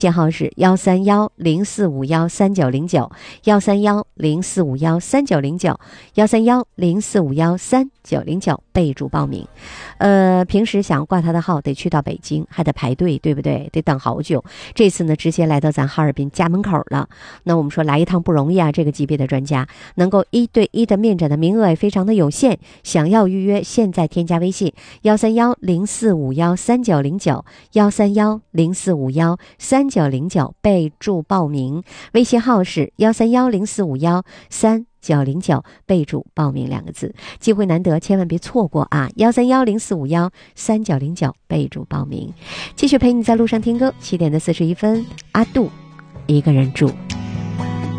电号是13104513909，13104513909，13104513909，备注报名。平时想挂他的号得去到北京，还得排队，对不对？得等好久。这次呢，直接来到咱哈尔滨家门口了。那我们说来一趟不容易啊，这个级别的专家能够1对1的面诊的名额也非常的有限，想要预约现在添加微信13104513909，13104513909，备注报名。微信号是13104513909，备注报名2个字，机会难得，千万别错过啊！13104513909，备注报名。继续陪你在路上听歌，7点41分，阿杜一个人住。